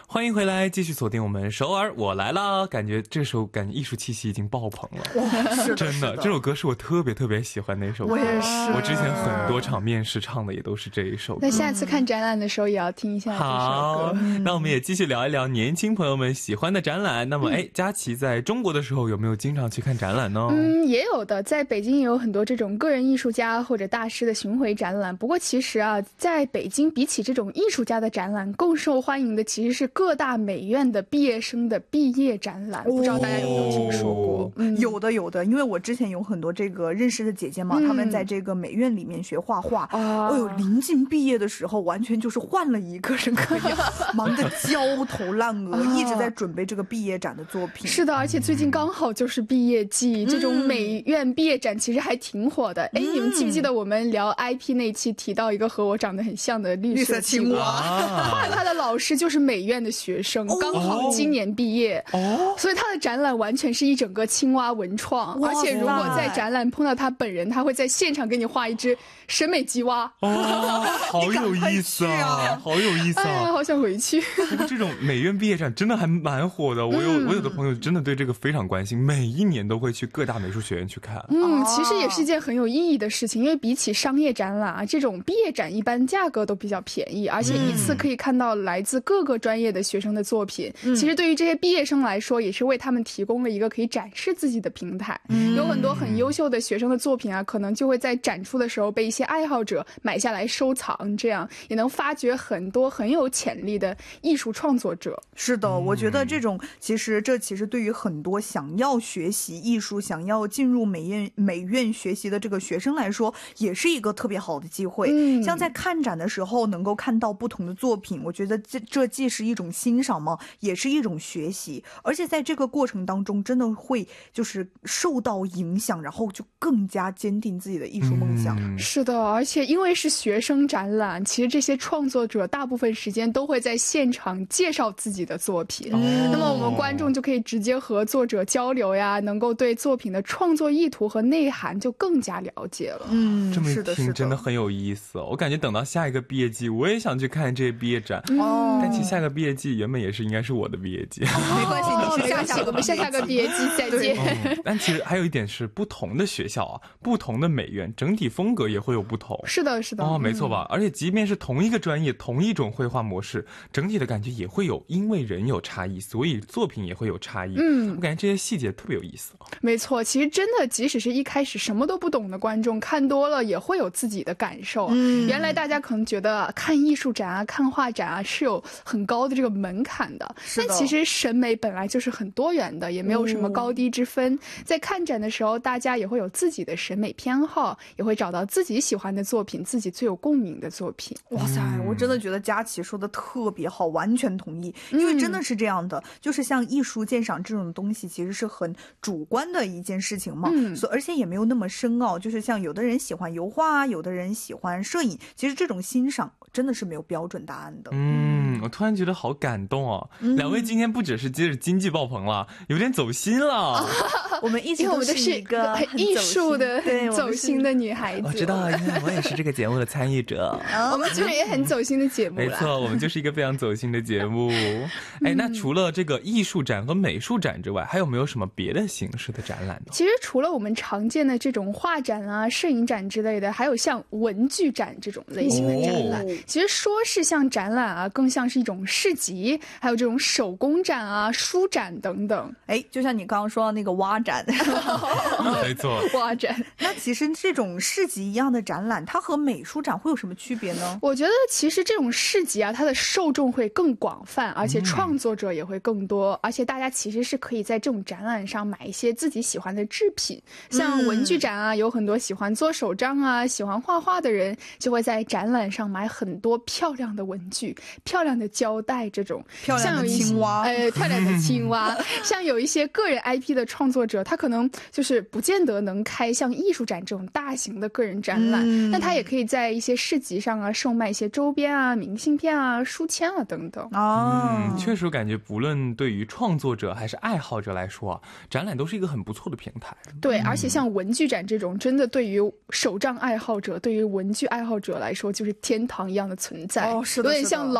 欢迎回来，继续锁定我们首尔我来啦！感觉这首艺术气息已经爆棚了， 哇，是的真的，这首歌是我特别喜欢的一首歌。 我也是， 我之前很多场面试唱的也都是这一首歌。 那下次看展览的时候也要听一下这首歌。 好，那我们也继续聊一聊年轻朋友们喜欢的展览。那么，佳琪在中国的时候有没有经常去看展览呢？ 也有的，在北京也有很多这种个人艺术家或者大师的巡回展览。不过其实啊，在北京比起这种艺术家的展览，更受欢迎的其实是各大美院的毕业生的毕业展览。不知道大家有没有听说过？ 有的，因为我之前有很多这个认识的姐姐嘛，她们在这个美院里面学画画，临近毕业的时候，完全就是换了一个人格一样，忙得焦头烂额，一直在准备这个毕业展的作品。 是的，而且最近刚好就是毕业季，这种美院毕业展其实还挺火的。你们记不记得我们聊 IP 那期提到一个和我长得很像的绿色青蛙？后来他的老师就是美院的学生，刚好今年毕业，所以他的展览完全是一整个青蛙文创，而且如果在展览碰到他本人，他会在现场给你画一只审美吉蛙。 好有意思啊，好有意思啊， 好想回去。 不过这种美院毕业展真的还蛮火的，我有的朋友真的对这个非常关心，每一年都会去各大美术学院去看。 其实也是一件很有意义的事情，因为比起商业展览啊，这种毕业展一般价格都比较便宜，而且一次可以看到来自各个专业的学生的作品。其实对于这些毕业生来说，也是为他们提供了一个可以展示自己的平台。有很多很优秀的学生的作品啊，可能就会在展出的时候被一些爱好者买下来收藏，这样也能发掘很多很有潜力的艺术创作者。 是的，我觉得这种其实对于很多想要学习艺术、想要进入美院学习的这个学生来说，也是一个特别好的机会。像在看展的时候能够看到不同的作品，我觉得这既是一种欣赏嘛，也是一种学习，而且在这个过程当中真的会就是受到影响，然后就更加坚定自己的艺术梦想。 是的，而且因为是学生展览，其实这些创作者大部分时间都会在现场介绍自己的作品，那么我们观众就可以直接和作者交流呀，能够对作品的创作意图和内涵就更加了解了。 这么一听真的很有意思哦。我感觉等到下一个毕业季，我也想去看这些毕业展。但其实下个毕业季原本也是应该是我的毕业季。 没关系，你是我们下个毕业季再见。 但其实还有一点是，不同的学校啊，不同的美院，整体风格也会有不同。 是的没错吧？而且即便是同一个专业，同一种绘画模式，整体的感觉也会有，因为人有差异，所以作品也会有差异。我感觉这些细节特别有意思。 没错，其实真的即使是一开始什么都不懂的观众，看多了也会有自己的感受。原来大家可能觉得看艺术展啊、看画展啊是有很高的这个门槛的，但其实审美本来就是很多元的，也没有什么高低之分。在看展的时候，大家也会有自己的审美偏好，也会找到自己喜欢的作品，自己最有共鸣的作品。 哇塞，我真的觉得佳琪说的特别好，完全同意。因为真的是这样的，就是像艺术鉴赏这种东西其实是很主观的一件事情嘛，而且也没有那么深奥。就是像有的人喜欢油画，有的人喜欢摄影，其实这种欣赏真的是没有标准答案的。 我突然觉得好感动哦。两位今天不只是接着经济爆棚了，有点走心了。 我们一直都是一个很艺术的走心的女孩子。 我知道，因为我也是这个节目的参与者。 我们就是也很走心的节目。 没错，我们就是一个非常走心的节目。那除了这个艺术展和美术展之外，还有没有什么别的形式的展览呢？ 其实除了我们常见的这种画展啊、摄影展之类的，还有像文具展这种类型的展览。其实说是像展览啊，更像是一种市集，还有这种手工展啊、书展等等。 就像你刚刚说的那个蛙展。 没错， 蛙展。 那其实这种市集一样的展览，它和美术展会有什么区别呢？ 我觉得其实这种市集啊，它的受众会更广泛，而且创作者也会更多，而且大家其实是可以在这种展览上买一些自己喜欢的制品。像文具展啊，有很多喜欢做手账啊、喜欢画画的人，就会在展览上买很多漂亮的文具、漂亮的胶带，这种漂亮的青蛙， 漂亮的青蛙。像有一些个人 IP 的创作者，他可能就是不见得能开像艺术展这种大型的个人展览，但他也可以在一些市集上啊售卖一些周边啊、明信片啊、书签啊等等。 确实感觉不论对于创作者还是爱好者来说啊，展览都是一个很不错的平台。 对，而且像文具展这种，真的对于手账爱好者、对于文具爱好者来说，就是天堂一样的存在。 是的， 有点像老鼠掉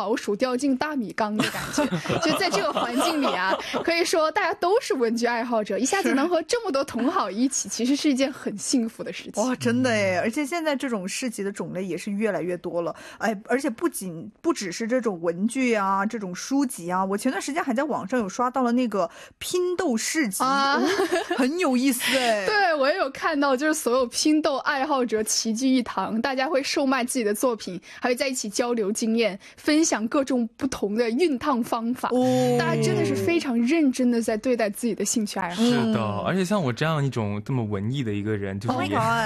掉进大米缸的感觉。就在这个环境里啊，可以说大家都是文具爱好者，一下子能和这么多同好一起，其实是一件很幸福的事情。 哇，真的耶！而且现在这种市集的种类也是越来越多了，而且不只是这种文具啊，这种书籍啊，我前段时间还在网上有刷到了那个拼豆市集啊，很有意思哎。 对，我也有看到，就是所有拼豆爱好者齐聚一堂，大家会售卖自己的作品，还会在一起交流经验，分享各种不同的熨烫方法。大家真的是非常认真的在对待自己的兴趣爱好。 是的，而且像我这样一种这么文艺的一个人，就是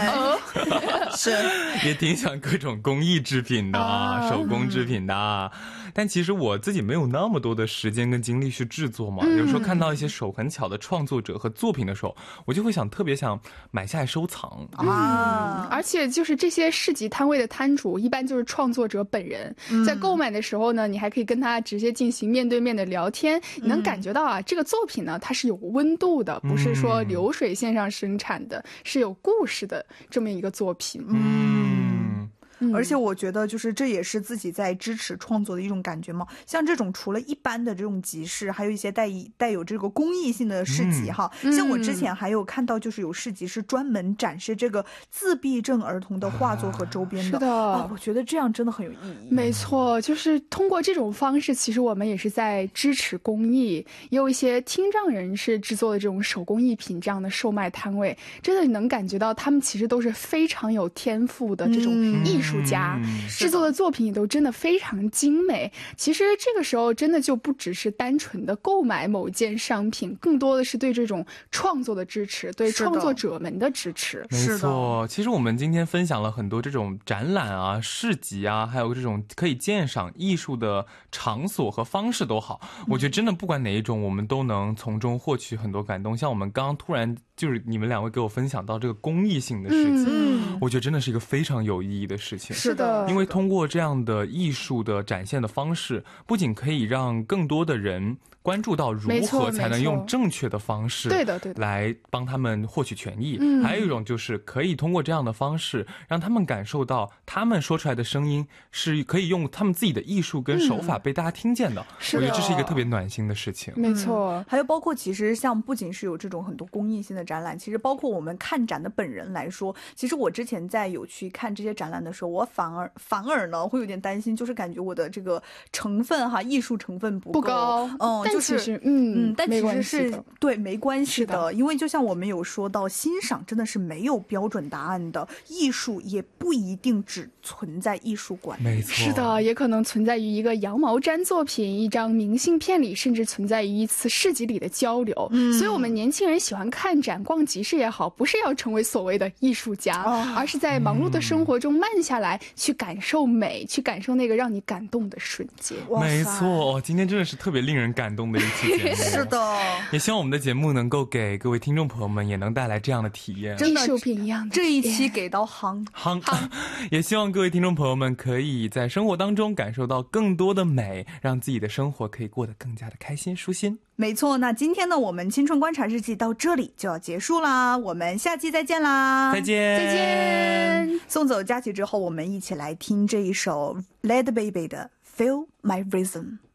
也挺喜欢各种工艺制品的手工制品的但其实我自己没有那么多的时间跟精力去制作嘛，有时候看到一些手很巧的创作者和作品的时候，我就会特别想买下来收藏而且就是这些市集摊位的摊主一般就是创作者本人，在购买的时候呢，你还可以跟他直接进行面对面的聊天，你能感觉到这个作品呢它是有温度的，不是说流水线上生产的，是有故事的这么一个作品。 而且我觉得就是这也是自己在支持创作的一种感觉嘛。像这种除了一般的这种集市，还有一些带有这个公益性的市集哈。像我之前还有看到就是有市集是专门展示这个自闭症儿童的画作和周边的。 是的我觉得这样真的很有意义。 没错，就是通过这种方式，其实我们也是在支持公益，也有一些听障人士制作的这种手工艺品这样的售卖摊位，真的能感觉到他们其实都是非常有天赋的这种艺术家，制作的作品也都真的非常精美。其实这个时候真的就不只是单纯的购买某件商品，更多的是对这种创作的支持，对创作者们的支持。 没错，其实我们今天分享了很多这种展览啊、市集啊，还有这种可以鉴赏艺术的场所和方式都好，我觉得真的不管哪一种，我们都能从中获取很多感动。像我们刚刚突然就是你们两位给我分享到这个公益性的事情，我觉得真的是一个非常有意义的事情。 是的， 因为通过这样的艺术的展现的方式，不仅可以让更多的人关注到如何才能用正确的方式来帮他们获取权益，还有一种就是可以通过这样的方式让他们感受到他们说出来的声音是可以用他们自己的艺术跟手法被大家听见的。我觉得这是一个特别暖心的事情。 没错， 还有包括其实像不仅是有这种很多公益性的展览，其实包括我们看展的本人来说，其实我之前在有去看这些展览的时候，我反而呢会有点担心，就是感觉我的这个成分艺术成分不高，但其实但其实是对没关系的，因为就像我们有说到，欣赏真的是没有标准答案的，艺术也不一定只存在艺术馆。 没错， 是的，也可能存在于一个羊毛毡作品、一张明信片里，甚至存在于一次市集里的交流。所以我们年轻人喜欢看展、逛集市也好，不是要成为所谓的艺术家，而是在忙碌的生活中慢下来，去感受美，去感受那个让你感动的瞬间。 没错，今天真的是特别令人感动的一期节目。 是的， 也希望我们的节目能够给各位听众朋友们也能带来这样的体验， 艺术品一样的这一期给到夯。 也希望各位听众朋友们可以在生活当中感受到更多的美，让自己的生活可以过得更加的开心舒心。 没错，那今天呢，我们青春观察日记到这里就要结束啦，我们下期再见啦！ 再见！ 送走佳琪之后，我们一起来听这一首 Led Baby 的 Feel My Rhythm。